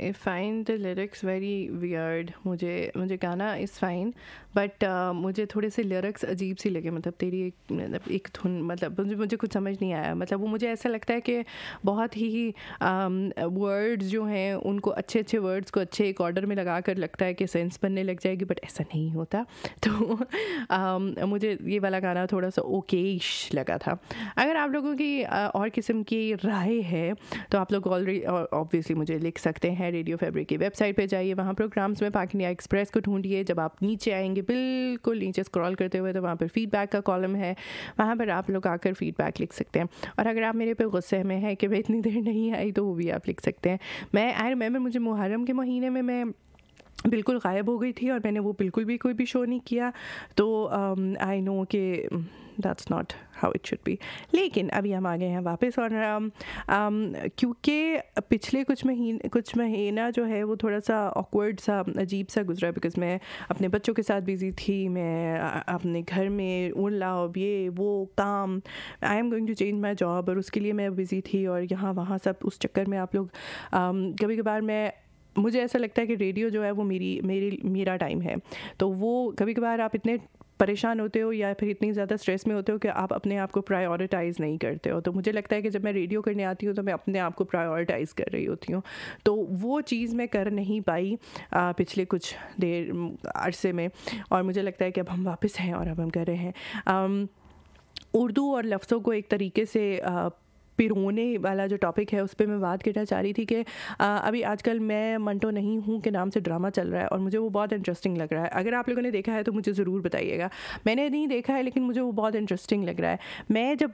I find the lyrics very weird. मुझे गाना is fine, but मुझे थोड़े से लिरिक्स अजीब सी लगे. मतलब तेरी एक धुन, मतलब मुझे कुछ समझ नहीं आया. मतलब वो मुझे ऐसा लगता है कि बहुत ही वर्ड्स जो हैं उनको अच्छे वर्ड्स को अच्छे एक ऑर्डर में लगा कर लगता है कि सेंस बनने लग जाएगी, बट ऐसा नहीं होता. तो मुझे ये वाला गाना थोड़ा सा ओकेश लगा था. अगर आप लोगों की और किस्म की राय है तो आप लोग ऑलरेडी ऑब्वियसली मुझे लिख सकते हैं. रेडियो फैब्रिक की वेबसाइट पे जाइए, वहाँ प्रोग्राम्स में पाक इंडिया एक्सप्रेस को ढूंढिए. जब आप नीचे आएंगे बिल्कुल नीचे स्क्रॉल करते हुए तो वहाँ पर फीडबैक का कॉलम है, वहाँ पर आप लोग आकर फीडबैक लिख सकते हैं. और अगर आप मेरे पे गुस्से में हैं कि मैं इतनी देर नहीं आई तो वो भी आप लिख सकते हैं. मैं आई रिमेंबर मुझे मुहर्रम के महीने में मैं बिल्कुल गायब हो गई थी और मैंने वो बिल्कुल भी कोई भी शो नहीं किया. तो आई नो कि that's not how it should be. लेकिन अभी हम आ गए हैं वापस. और क्योंकि पिछले कुछ महीना जो है वो थोड़ा सा ऑकवर्ड सा अजीब सा गुजरा, बिकॉज मैं अपने बच्चों के साथ बिज़ी थी. मैं अपने घर में अब ये वो काम, I am going to change my job, और उसके लिए मैं बिज़ी थी. और यहाँ वहाँ सब उस चक्कर में आप लोग कभी कभार मुझे ऐसा लगता है कि रेडियो जो है वो मेरा टाइम है. तो वो कभी कभार आप इतने परेशान होते हो या फिर इतनी ज़्यादा स्ट्रेस में होते हो कि आप अपने आप को प्रायोरिटाइज़ नहीं करते हो. तो मुझे लगता है कि जब मैं रेडियो करने आती हूँ तो मैं अपने आप को प्रायोरिटाइज़ कर रही होती हूँ. तो वो चीज़ मैं कर नहीं पाई पिछले कुछ देर अरसे में. और मुझे लगता है कि अब हम वापस हैं और अब हम कर रहे हैं. उर्दू और लफ्ज़ों को एक तरीके से पिरोने वाला जो टॉपिक है उस पर मैं बात करना चाह रही थी कि अभी आजकल मैं मंटो नहीं हूँ के नाम से ड्रामा चल रहा है और मुझे वो बहुत इंटरेस्टिंग लग रहा है. अगर आप लोगों ने देखा है तो मुझे ज़रूर बताइएगा. मैंने नहीं देखा है लेकिन मुझे वो बहुत इंटरेस्टिंग लग रहा है. मैं जब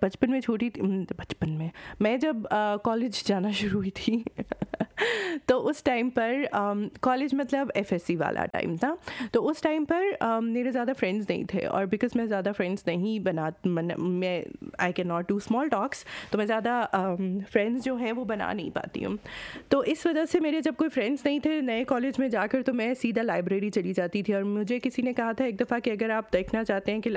मैं जब कॉलेज जाना शुरू हुई थी तो उस टाइम पर कॉलेज मतलब FSC वाला टाइम था. तो उस टाइम पर मेरे ज़्यादा फ्रेंड्स नहीं थे. और बिकॉज मैं ज़्यादा फ्रेंड्स नहीं मैं I can not do small talks, तो मैं ज़्यादा फ्रेंड्स जो हैं वो बना नहीं पाती हूँ. तो इस वजह से मेरे जब कोई फ्रेंड्स नहीं थे नए कॉलेज में जाकर, तो मैं सीधा लाइब्रेरी चली जाती थी. और मुझे किसी ने कहा था एक दफ़ा कि अगर आप देखना चाहते हैं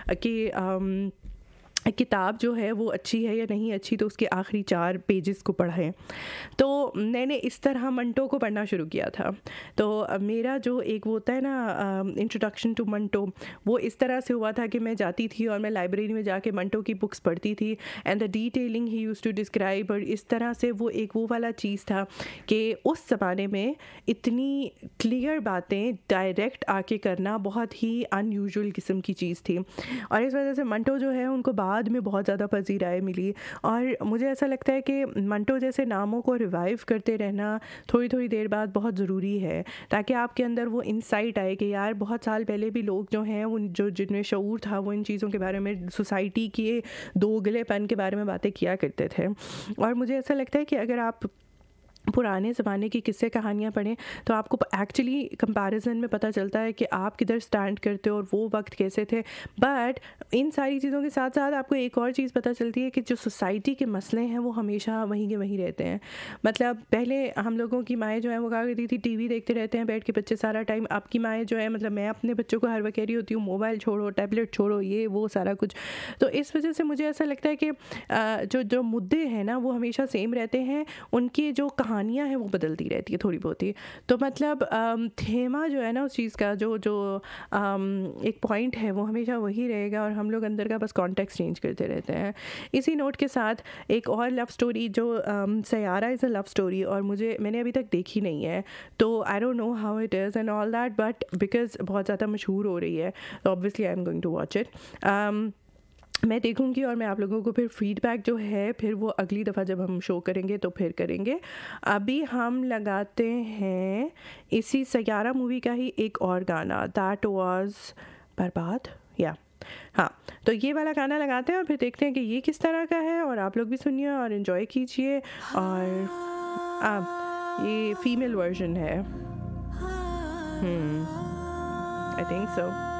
कि किताब जो है वो अच्छी है या नहीं अच्छी, तो उसके आखिरी 4 पेजेस को पढ़ें. तो मैंने इस तरह मंटो को पढ़ना शुरू किया था. तो मेरा जो एक वो होता है ना इंट्रोडक्शन टू मंटो, वो इस तरह से हुआ था कि मैं जाती थी और मैं लाइब्रेरी में जाके मंटो की बुक्स पढ़ती थी. And the detailing he used to describe. और इस तरह से वो एक वो वाला चीज़ था कि उस ज़माने में इतनी क्लियर बातें डायरेक्ट आके करना बहुत ही अनयूजुअल किस्म की चीज़ थी. और इस वजह से मंटो जो है उनको बाद में बहुत ज़्यादा पजीराई मिली. और मुझे ऐसा लगता है कि मंटो जैसे नामों को रिवाइव करते रहना थोड़ी थोड़ी देर बाद बहुत ज़रूरी है, ताकि आपके अंदर वो इंसाइट आए कि यार बहुत साल पहले भी लोग जो हैं उन जिनमें शऊर था वो इन चीज़ों के बारे में, सोसाइटी के दोगलेपन के बारे में बातें किया करते थे. और मुझे ऐसा लगता है कि अगर आप पुराने ज़माने की किस्से कहानियाँ पढ़ें तो आपको एक्चुअली कंपैरिजन में पता चलता है कि आप किधर स्टैंड करते हो और वो वक्त कैसे थे. बट इन सारी चीज़ों के साथ साथ आपको एक और चीज़ पता चलती है कि जो सोसाइटी के मसले हैं वो हमेशा वहीं के वहीं रहते हैं. मतलब पहले हम लोगों की माएँ जो हैं वो कहा करती थी टीवी देखते रहते हैं बैठ के बच्चे सारा टाइम. आपकी माएँ जो है, मतलब मैं अपने बच्चों को हर वक्त कह रही होती हूँ मोबाइल छोड़ो, टैबलेट छोड़ो, ये वो सारा कुछ. तो इस वजह से मुझे ऐसा लगता है कि जो मुद्दे हैं ना वो हमेशा सेम रहते हैं, उनकी जो कहानियाँ हैं वो बदलती रहती है थोड़ी बहुत ही. तो मतलब थेमा जो है ना उस चीज़ का जो एक पॉइंट है वो हमेशा वही रहेगा और हम लोग अंदर का बस कॉन्टेक्स्ट चेंज करते रहते हैं. इसी नोट के साथ एक और लव स्टोरी जो सयारा इज़ अ लव स्टोरी, और मैंने अभी तक देखी नहीं है, तो I don't know how it is and all that, but because बहुत ज़्यादा मशहूर हो रही है तो obviously I am going to watch it. मैं देखूंगी और मैं आप लोगों को फिर फीडबैक जो है फिर वो अगली दफ़ा जब हम शो करेंगे तो फिर करेंगे. अभी हम लगाते हैं इसी सयारा मूवी का ही एक और गाना, दैट वाज बर्बाद या हाँ. तो ये वाला गाना लगाते हैं और फिर देखते हैं कि ये किस तरह का है, और आप लोग भी सुनिए और इन्जॉय कीजिए. और ये फीमेल वर्जन है, आई थिंक सो.